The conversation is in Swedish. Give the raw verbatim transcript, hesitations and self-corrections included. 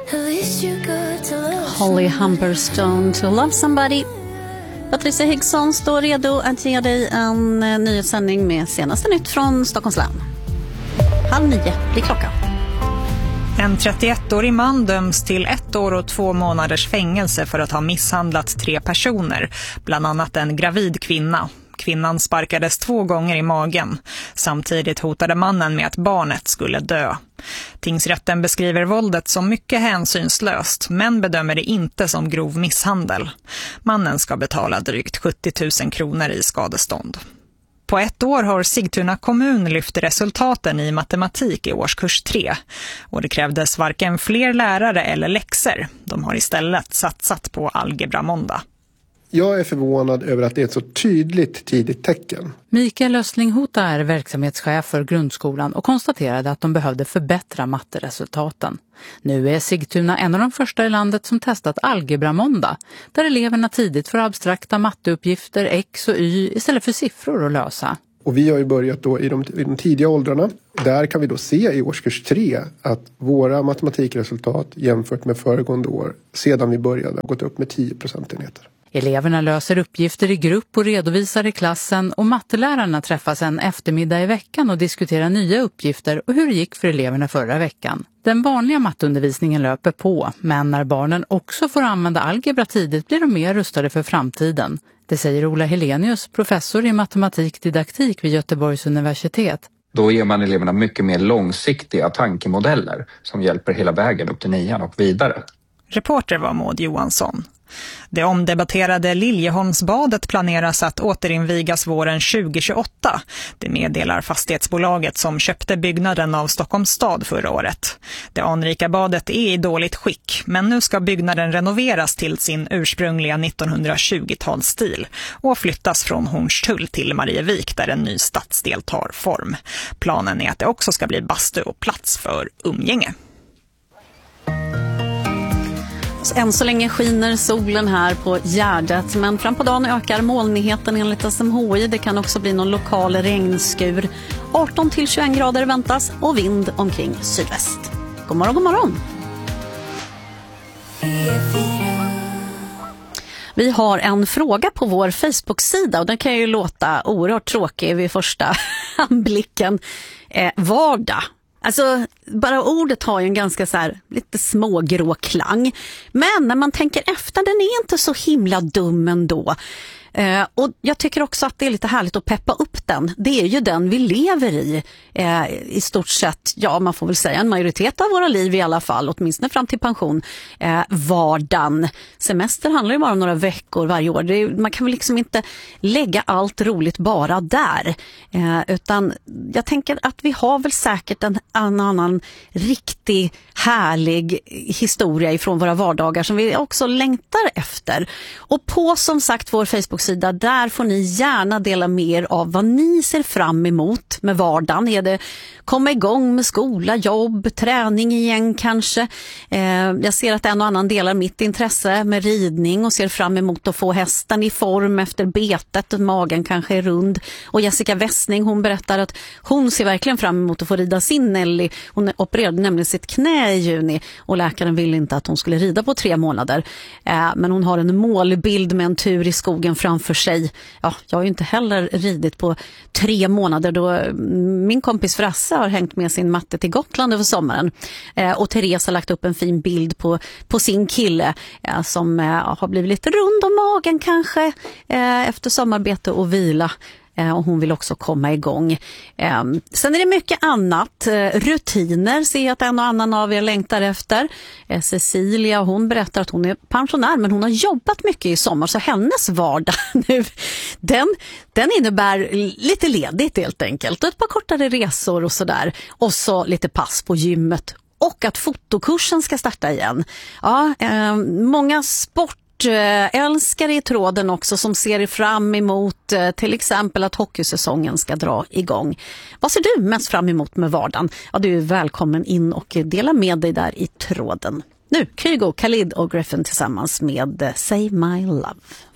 Holly Humberstone, To Love Somebody. Patricia Higgson står redo att ge dig en nyhetssändning med senaste nytt från Stockholms län. Halv nio blir klockan. En trettioettårig man döms till ett år och två månaders fängelse för att ha misshandlat tre personer, bland annat en gravid kvinna. Kvinnan sparkades två gånger i magen. Samtidigt hotade mannen med att barnet skulle dö. Tingsrätten beskriver våldet som mycket hänsynslöst, men bedömer det inte som grov misshandel. Mannen ska betala drygt sjuttio tusen kronor i skadestånd. På ett år har Sigtuna kommun lyft resultaten i matematik i årskurs tre. Och det krävdes varken fler lärare eller läxor. De har istället satsat på algebramåndag. Jag är förvånad över att det är ett så tydligt tidigt tecken. Mikael Östlinghota är verksamhetschef för grundskolan och konstaterade att de behövde förbättra matteresultaten. Nu är Sigtuna en av de första i landet som testat algebramåndag, där eleverna tidigt får abstrakta matteuppgifter X och Y istället för siffror att lösa. Och vi har ju börjat då i de, i de tidiga åldrarna. Där kan vi då se i årskurs tre att våra matematikresultat jämfört med föregående år sedan vi började har gått upp med tio procentenheter. Eleverna löser uppgifter i grupp och redovisar i klassen, och mattelärarna träffas en eftermiddag i veckan och diskuterar nya uppgifter och hur det gick för eleverna förra veckan. Den vanliga matteundervisningen löper på, men när barnen också får använda algebra tidigt blir de mer rustade för framtiden. Det säger Ola Helenius, professor i matematikdidaktik vid Göteborgs universitet. Då ger man eleverna mycket mer långsiktiga tankemodeller som hjälper hela vägen upp till nian och vidare. Reporter var Maud Johansson. Det omdebatterade Liljeholmsbadet planeras att återinvigas våren tjugohundratjugoåtta. Det meddelar fastighetsbolaget som köpte byggnaden av Stockholms stad förra året. Det anrika badet är i dåligt skick, men nu ska byggnaden renoveras till sin ursprungliga nittonhundratjugotalsstil och flyttas från Hornstull till Marievik där en ny stadsdel tar form. Planen är att det också ska bli bastu och plats för umgänge. Än så länge skiner solen här på Gärdet, men fram på dagen ökar molnigheten enligt S M H I. Det kan också bli någon lokal regnskur. arton till tjugoett grader väntas och vind omkring sydväst. God morgon, god morgon. Vi har en fråga på vår Facebook-sida och den kan ju låta oerhört tråkig vid första anblicken. Eh, vardag. Alltså, bara ordet har ju en ganska så här, lite smågrå klang. Men när man tänker efter, den är inte så himla dum ändå. Eh, och jag tycker också att det är lite härligt att peppa upp den. Det är ju den vi lever i. Eh, I stort sett, ja man får väl säga en majoritet av våra liv i alla fall. Åtminstone fram till pension. Eh, vardagen. Semester handlar ju bara om några veckor varje år. Det är, man kan väl liksom inte lägga allt roligt bara där. Eh, utan jag tänker att vi har väl säkert en, en annan riktig härlig historia ifrån våra vardagar som vi också längtar efter. Och på som sagt vår Facebook-sida, där får ni gärna dela mer av vad ni ser fram emot med vardagen. Är det komma igång med skola, jobb, träning igen kanske? Eh, jag ser att en och annan delar mitt intresse med ridning och ser fram emot att få hästen i form efter betet och magen kanske är rund. Och Jessica Westning, hon berättar att hon ser verkligen fram emot att få rida sin Nelly. Hon opererade nämligen sitt knä i juni och läkaren ville inte att hon skulle rida på tre månader. Eh, men hon har en målbild med en tur i skogen framför sig. Ja, jag har ju inte heller ridit på tre månader då min kompis Frasse har hängt med sin matte till Gotland över sommaren. Eh, och Therese har lagt upp en fin bild på, på sin kille eh, som eh, har blivit lite rund om magen kanske eh, efter sommarbete och vila. Och hon vill också komma igång. Sen är det mycket annat. Rutiner ser jag att en och annan av er längtar efter. Cecilia, hon berättar att hon är pensionär men hon har jobbat mycket i sommar så hennes vardag nu, den, den innebär lite ledigt helt enkelt. Och ett par kortare resor och sådär. Och så lite pass på gymmet. Och att fotokursen ska starta igen. Ja, eh, många sport älskare i tråden också som ser fram emot till exempel att hockeysäsongen ska dra igång. Vad ser du mest fram emot med vardagen? Ja, du är välkommen in och dela med dig där i tråden. Nu, Kygo, Khalid och Griffin tillsammans med Say My Love.